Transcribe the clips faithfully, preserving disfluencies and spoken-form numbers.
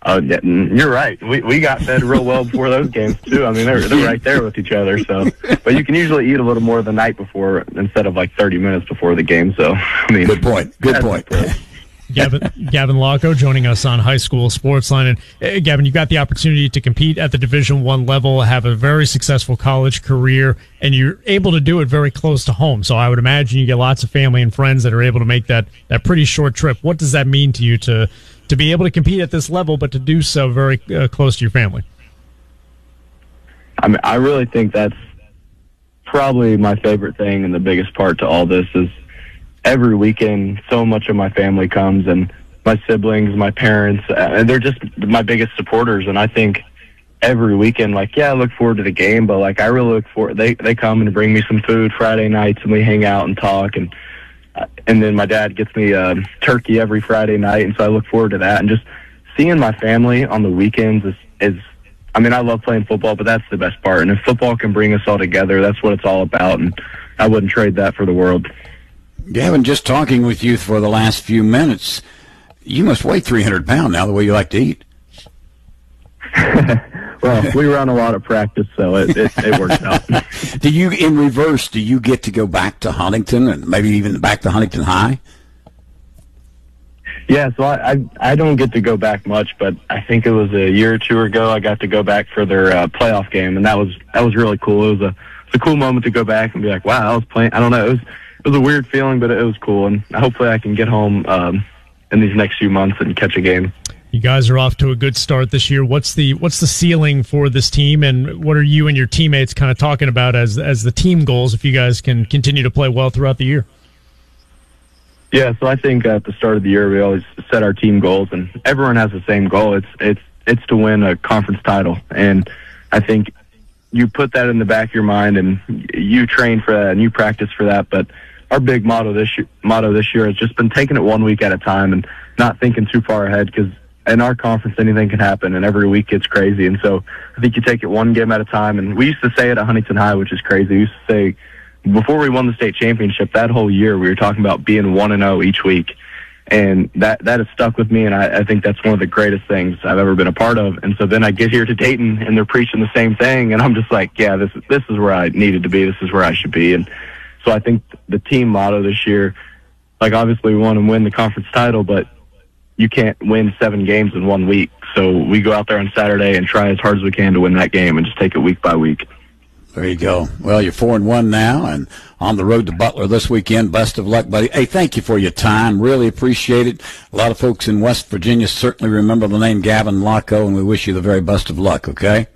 Oh, yeah, you're right. We we got fed real well before those games too. I mean, they're they're right there with each other. So, but you can usually eat a little more the night before instead of like thirty minutes before the game. So, I mean, good point. Good point. Gavin, Gavin Locko joining us on High School Sportsline. And uh, Gavin, you got the opportunity to compete at the Division One level, have a very successful college career, and you're able to do it very close to home. So I would imagine you get lots of family and friends that are able to make that that pretty short trip. What does that mean to you to to be able to compete at this level, but to do so very uh, close to your family? I mean, I really think that's probably my favorite thing, and the biggest part to all this is every weekend, so much of my family comes, and my siblings, my parents, and they're just my biggest supporters. And I think every weekend, like, yeah, I look forward to the game, but like, I really look forward. They they come and bring me some food Friday nights, and we hang out and talk. And and then my dad gets me uh, turkey every Friday night, and so I look forward to that. And just seeing my family on the weekends is is. I mean, I love playing football, but that's the best part. And if football can bring us all together, that's what it's all about. And I wouldn't trade that for the world. Gavin, just talking with you for the last few minutes, you must weigh three hundred pounds now, the way you like to eat. Well, we run a lot of practice, so it, it, it works out. Do you, in reverse, do you get to go back to Huntington and maybe even back to Huntington High? Yeah, so I, I I don't get to go back much, but I think it was a year or two ago I got to go back for their uh, playoff game, and that was that was really cool. It was a it was a cool moment to go back and be like, wow, I was playing. I don't know, it was it was a weird feeling, but it was cool, and hopefully I can get home um, in these next few months and catch a game. You guys are off to a good start this year. What's the what's the ceiling for this team, and what are you and your teammates kind of talking about as as the team goals if you guys can continue to play well throughout the year? Yeah, so I think at the start of the year we always set our team goals, and everyone has the same goal. It's it's it's to win a conference title, and I think you put that in the back of your mind, and you train for that, and you practice for that. But our big motto this year, motto this year has just been taking it one week at a time and not thinking too far ahead, because in our conference anything can happen, and every week gets crazy. And so I think you take it one game at a time. And we used to say it at Huntington High, which is crazy. We used to say, before we won the state championship, that whole year we were talking about being one and oh each week, and that that has stuck with me, and I, I think that's one of the greatest things I've ever been a part of. And so then I get here to Dayton, and they're preaching the same thing, and I'm just like, yeah, this this is where I needed to be. This is where I should be. And so I think the team motto this year, like, obviously we want to win the conference title, but you can't win seven games in one week. So we go out there on Saturday and try as hard as we can to win that game, and just take it week by week. There you go. Well, you're four and one now, and on the road to Butler this weekend. Best of luck, buddy. Hey, thank you for your time. Really appreciate it. A lot of folks in West Virginia certainly remember the name Gavin Locko, and we wish you the very best of luck. Okay.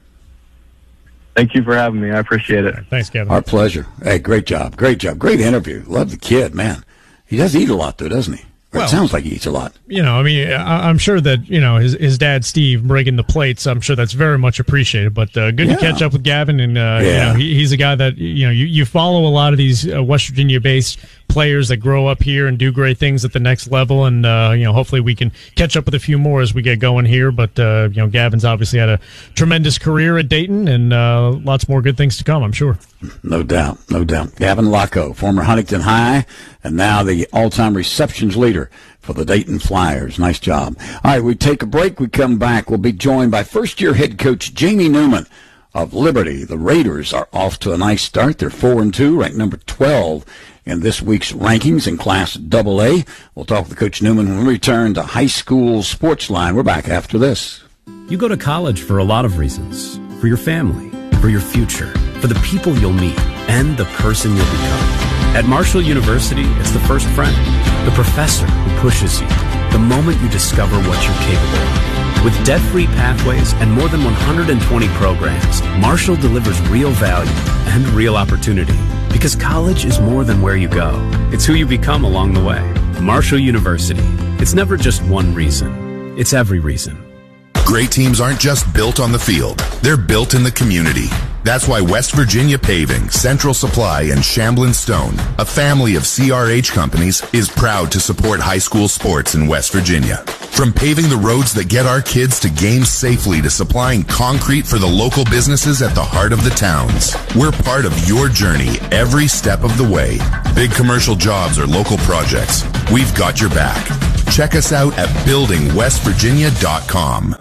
Thank you for having me. I appreciate it. Thanks, Gavin. Our pleasure. Hey, great job. Great job. Great interview. Love the kid, man. He does eat a lot, though, doesn't he? Well, it sounds like he eats a lot. You know, I mean, I'm sure that, you know, his his dad, Steve, bringing the plates, I'm sure that's very much appreciated. But uh, good yeah. to catch up with Gavin. And, uh, yeah. you know, he, he's a guy that, you know, you, you follow a lot of these uh, West Virginia-based players that grow up here and do great things at the next level. And, uh, you know, hopefully we can catch up with a few more as we get going here. But, uh, you know, Gavin's obviously had a tremendous career at Dayton, and uh, lots more good things to come, I'm sure. No doubt. No doubt. Gavin Locko, former Huntington High, and now the all-time receptions leader for the Dayton Flyers. Nice job. All right, we take a break. We come back. We'll be joined by first-year head coach Jamie Newman of Liberty. The Raiders are off to a nice start. They're four and two, ranked number twelve in this week's rankings in Class double A. We'll talk with Coach Newman when we return to High School Sportsline. We're back after this. You go to college for a lot of reasons. For your family, for your future, for the people you'll meet, and the person you'll become. At Marshall University, it's the first friend, the professor who pushes you, the moment you discover what you're capable of. With debt-free pathways and more than one hundred twenty programs, Marshall delivers real value and real opportunity. Because college is more than where you go. It's who you become along the way. Marshall University. It's never just one reason. It's every reason. Great teams aren't just built on the field. They're built in the community. That's why West Virginia Paving, Central Supply, and Shamblin Stone, a family of C R H companies, is proud to support high school sports in West Virginia. From paving the roads that get our kids to games safely to supplying concrete for the local businesses at the heart of the towns, we're part of your journey every step of the way. Big commercial jobs or local projects, we've got your back. Check us out at building west virginia dot com.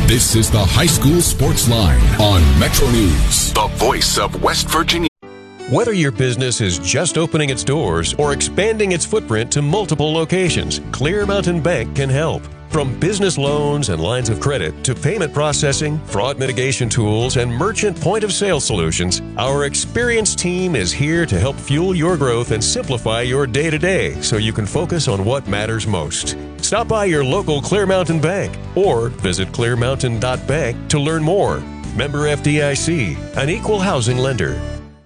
This is the High School Sports Line on Metro News, the voice of West Virginia. Whether your business is just opening its doors or expanding its footprint to multiple locations, Clear Mountain Bank can help. From business loans and lines of credit to payment processing, fraud mitigation tools, and merchant point-of-sale solutions, our experienced team is here to help fuel your growth and simplify your day-to-day so you can focus on what matters most. Stop by your local Clear Mountain Bank or visit clear mountain dot bank to learn more. Member F D I C, an equal housing lender.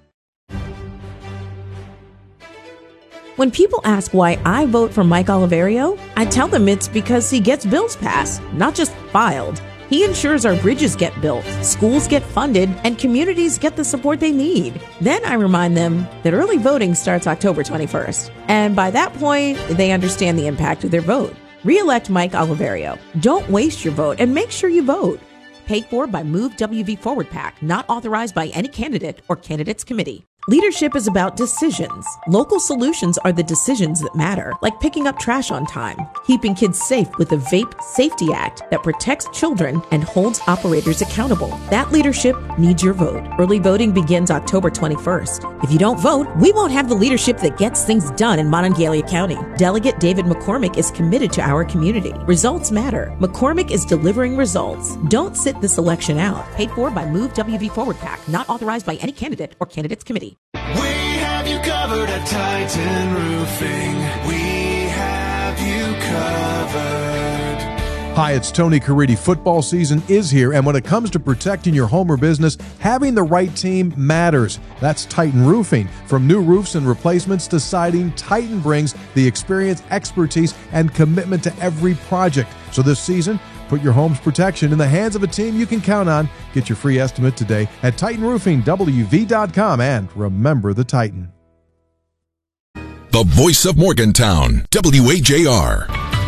When people ask why I vote for Mike Oliverio, I tell them it's because he gets bills passed, not just filed. He ensures our bridges get built, schools get funded, and communities get the support they need. Then I remind them that early voting starts October twenty-first. And by that point, they understand the impact of their vote. Re-elect Mike Oliverio. Don't waste your vote and make sure you vote. Paid for by Move W V Forward PAC, not authorized by any candidate or candidates committee. Leadership is about decisions. Local solutions are the decisions that matter, like picking up trash on time, keeping kids safe with the Vape Safety Act that protects children and holds operators accountable. That leadership needs your vote. Early voting begins October twenty-first. If you don't vote, we won't have the leadership that gets things done in Monongalia County. Delegate David McCormick is committed to our community. Results matter. McCormick is delivering results. Don't sit this election out. Paid for by Move W V Forward PAC, not authorized by any candidate or candidates committee. We have you covered at Titan Roofing. We have you covered. Hi, it's Tony Caridi. Football season is here, and when it comes to protecting your home or business, having the right team matters. That's Titan Roofing. From new roofs and replacements to siding, Titan brings the experience, expertise, and commitment to every project. So this season, put your home's protection in the hands of a team you can count on. Get your free estimate today at Titan Roofing W V dot com, and remember the Titan. The voice of Morgantown, W A J R.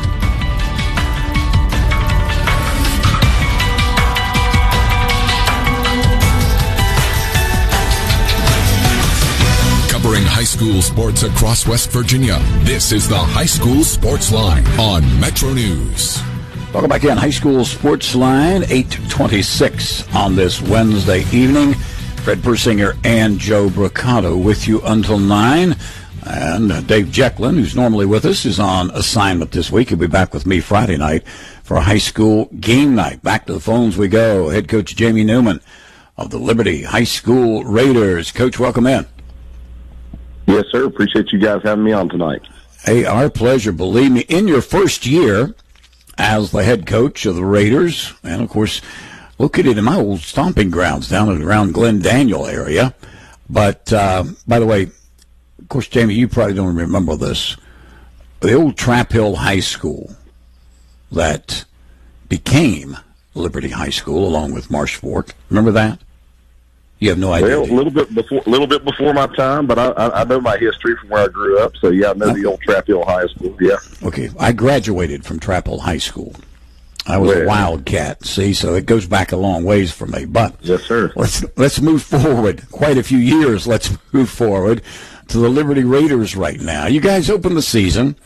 Covering high school sports across West Virginia, this is the High School Sports Line on Metro News. Welcome back in. High School Sports Line, eight twenty-six on this Wednesday evening. Fred Persinger and Joe Brocato with you until nine. And Dave Jecklin, who's normally with us, is on assignment this week. He'll be back with me Friday night for a high school game night. Back to the phones we go. Head coach Jamie Newman of the Liberty High School Raiders. Coach, welcome in. Yes, sir. Appreciate you guys having me on tonight. Hey, our pleasure. Believe me, in your first year as the head coach of the Raiders, and of course located in my old stomping grounds down at around Glen Daniel area. But uh, by the way, of course, Jamie, you probably don't remember this. The old Trap Hill High School that became Liberty High School along with Marsh Fork. Remember that? You have no idea. Well, a little bit before, a little bit before my time, but I, I, I know my history from where I grew up. So yeah, I know the old Trap Hill High School. Yeah. Okay, I graduated from Trap Hill High School. I was well, a Wildcat. See, so it goes back a long ways for me. But yes, sir. Let's let's move forward. Quite a few years. Let's move forward to the Liberty Raiders right now. You guys opened the season,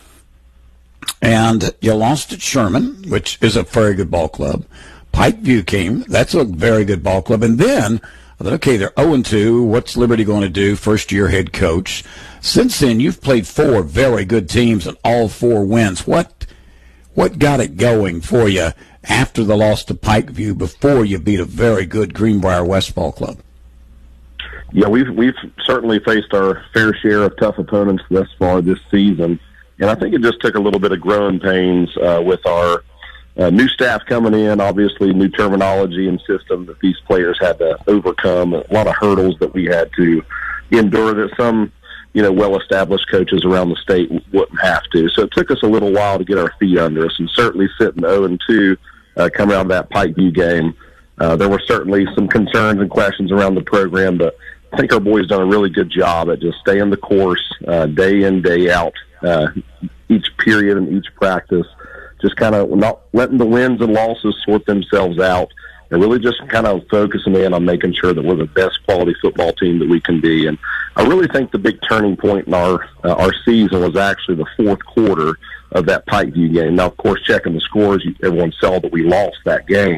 and you lost at Sherman, which is a very good ball club. Pikeview came. That's a very good ball club, and then. I thought, okay, they're oh and two. What's Liberty going to do? First-year head coach. Since then, you've played four very good teams and all four wins. What what got it going for you after the loss to Pikeview before you beat a very good Greenbrier West ball club? Yeah, we've we've certainly faced our fair share of tough opponents thus far this season, and I think it just took a little bit of growing pains uh, with our Uh, new staff coming in, obviously new terminology and system that these players had to overcome, a lot of hurdles that we had to endure that some, you know, well-established coaches around the state wouldn't have to. So it took us a little while to get our feet under us, and certainly sitting oh and two uh, coming out of that Pikeview game, uh, there were certainly some concerns and questions around the program, but I think our boys done a really good job at just staying the course uh, day in, day out, uh, each period and each practice. Just kind of not letting the wins and losses sort themselves out, and really just kind of focusing in on making sure that we're the best quality football team that we can be. And I really think the big turning point in our uh, our season was actually the fourth quarter of that Pikeview game. Now, of course, checking the scores, everyone saw that we lost that game.